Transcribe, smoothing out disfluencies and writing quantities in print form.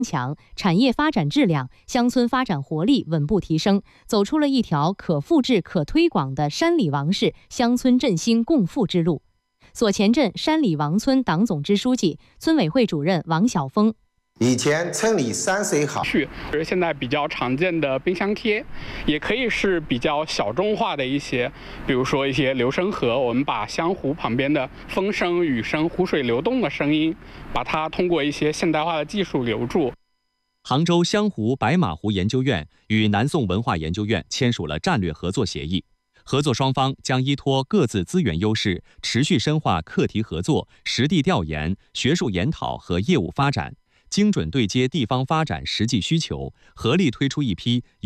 强，产业发展质量，乡村发展活力稳步提升，走出了一条可复制、可推广的山里王式乡村振兴共富之路。所前镇山里王村党总支书记、村委会主任王晓峰。 以前村里山水好， 现在比较常见的冰箱贴，也可以是比较小众化的一些，比如说一些流声河，我们把湘湖旁边的风声、雨声、湖水流动的声音，把它通过一些现代化的技术留住。 杭州湘湖白马湖研究院与南宋文化研究院签署了战略合作协议，合作双方将依托各自资源优势，持续深化课题合作、实地调研、学术研讨和业务发展，精准对接地方发展实际需求，合力推出一批